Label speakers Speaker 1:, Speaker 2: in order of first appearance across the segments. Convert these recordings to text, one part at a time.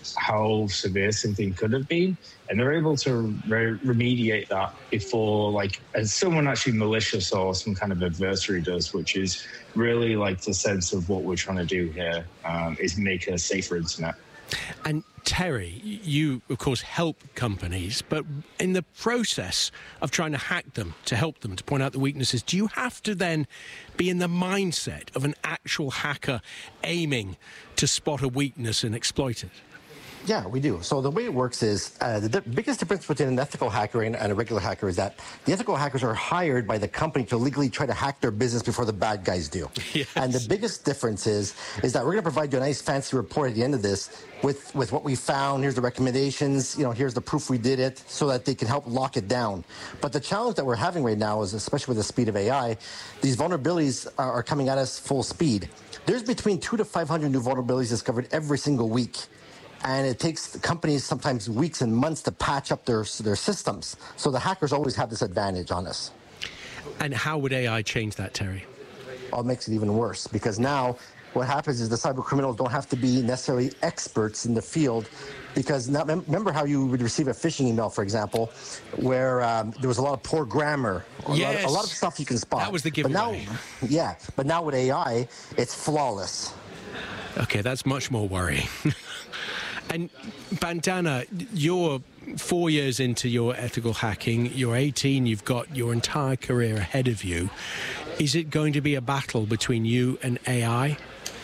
Speaker 1: how severe something could have been, and they're able to remediate that before, like, as someone actually malicious or some kind of adversary does, which is really like the sense of what we're trying to do here, is make a safer internet.
Speaker 2: And Terry, you, of course, help companies, but in the process of trying to hack them, to help them, to point out the weaknesses, do you have to then be in the mindset of an actual hacker aiming to spot a weakness and exploit it?
Speaker 3: Yeah, we do. So the way it works is the biggest difference between an ethical hacker and a regular hacker is that the ethical hackers are hired by the company to legally try to hack their business before the bad guys do.
Speaker 2: Yes.
Speaker 3: And the biggest difference is that we're going to provide you a nice fancy report at the end of this with what we found. Here's the recommendations. Here's the proof we did it, so that they can help lock it down. But the challenge that we're having right now is, especially with the speed of AI, these vulnerabilities are coming at us full speed. There's between 200 to 500 new vulnerabilities discovered every single week. And it takes companies sometimes weeks and months to patch up their systems. So the hackers always have this advantage on us.
Speaker 2: And how would AI change that, Terry?
Speaker 3: Well, it makes it even worse, because now what happens is the cyber criminals don't have to be necessarily experts in the field, because now, remember how you would receive a phishing email, for example, where there was a lot of poor grammar,
Speaker 2: yes.
Speaker 3: a lot of stuff you can spot.
Speaker 2: That was the giveaway.
Speaker 3: But now with AI, it's flawless.
Speaker 2: Okay, that's much more worrying. And Bandana, you're 4 years into your ethical hacking. You're 18. You've got your entire career ahead of you. Is it going to be a battle between you and AI?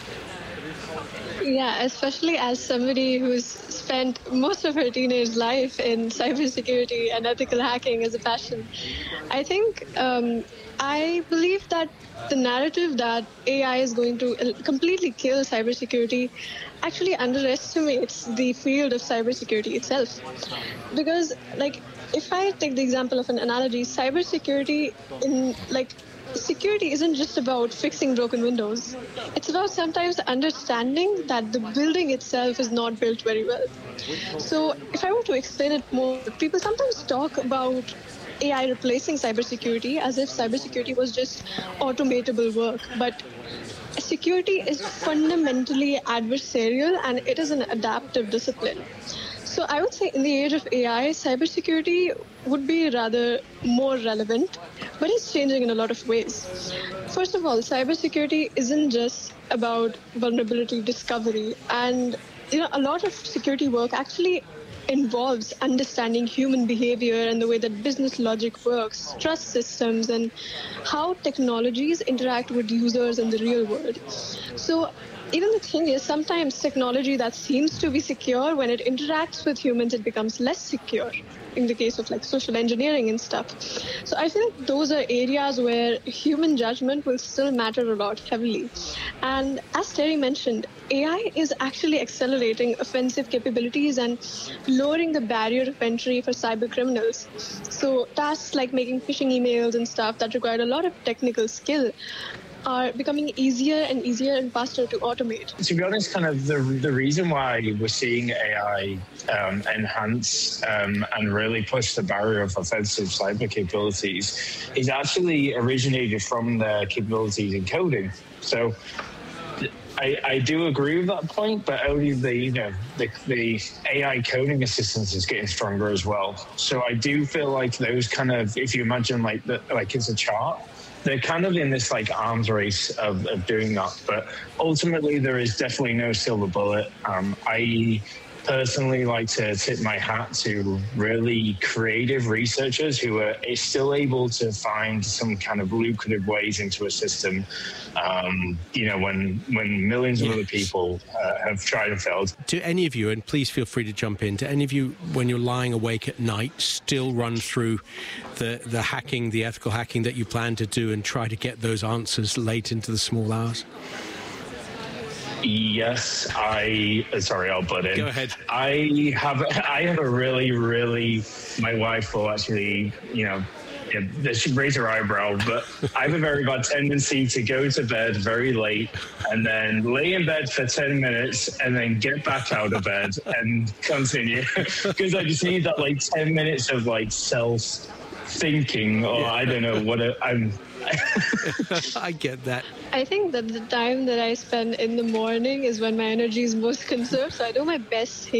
Speaker 4: Yeah, especially as somebody who's spent most of her teenage life in cybersecurity and ethical hacking as a passion. I think I believe that the narrative that AI is going to completely kill cybersecurity actually underestimates the field of cybersecurity itself. Because, if I take the example of an analogy, cybersecurity security isn't just about fixing broken windows. It's about sometimes understanding that the building itself is not built very well. So if I were to explain it more, people sometimes talk about AI replacing cybersecurity as if cybersecurity was just automatable work. But security is fundamentally adversarial, and it is an adaptive discipline. So I would say in the age of AI, cybersecurity would be rather more relevant, but it's changing in a lot of ways. First of all, cybersecurity isn't just about vulnerability discovery, and a lot of security work actually involves understanding human behavior and the way that business logic works, trust systems, and how technologies interact with users in the real world. So even the thing is, sometimes technology that seems to be secure, when it interacts with humans, it becomes less secure, in the case of social engineering and stuff. So I feel those are areas where human judgment will still matter a lot heavily. And as Terry mentioned, AI is actually accelerating offensive capabilities and lowering the barrier of entry for cyber criminals. So tasks like making phishing emails and stuff that require a lot of technical skill are becoming easier and faster to automate.
Speaker 1: To be honest, kind of the reason why we're seeing AI enhance and really push the barrier of offensive cyber capabilities is actually originated from the capabilities in coding. So I do agree with that point, but only the AI coding assistance is getting stronger as well. So I do feel like those kind of, if you imagine it's a chart, they're kind of in this arms race of doing that. But ultimately, there is definitely no silver bullet. I personally like to tip my hat to really creative researchers who are still able to find some kind of lucrative ways into a system, when millions of other people have tried and failed.
Speaker 2: Do any of you, and please feel free to jump in, do any of you, when you're lying awake at night, still run through the hacking, the ethical hacking that you plan to do and try to get those answers late into the small hours?
Speaker 1: Yes, sorry, I'll butt in.
Speaker 2: Go ahead.
Speaker 1: I have a really, my wife will actually, she raise her eyebrow, but I have a very bad tendency to go to bed very late and then lay in bed for 10 minutes and then get back out of bed and continue. Because I just need that 10 minutes of self-thinking, or I don't know what I'm...
Speaker 2: I get that.
Speaker 4: I think that the time that I spend in the morning is when my energy is most conserved, so I do my best